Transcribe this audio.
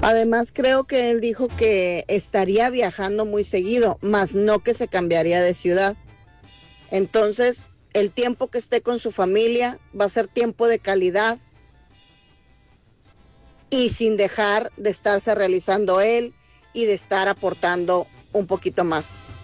Además, creo que él dijo que estaría viajando muy seguido, más no que se cambiaría de ciudad. Entonces, el tiempo que esté con su familia va a ser tiempo de calidad y sin dejar de estarse realizando él y de estar aportando un poquito más.